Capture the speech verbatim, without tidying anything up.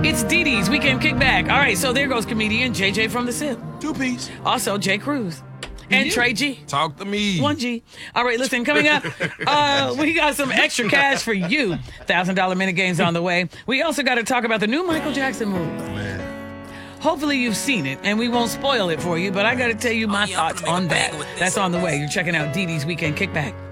It's Dee Dee's Weekend Kickback. All right, so there goes comedian J J from the S I P. Two piece. Also, Jay Cruz. And Yeah. Trey G. Talk to me. One G. All right, listen, coming up, uh, we got some extra cash for you. one thousand dollars minute games on the way. We also got to talk about the new Michael Jackson movie. Man. Hopefully you've seen it, and we won't spoil it for you, but I got to tell you my thoughts on that. That's on the way. You're checking out Dee Dee's Weekend Kickback.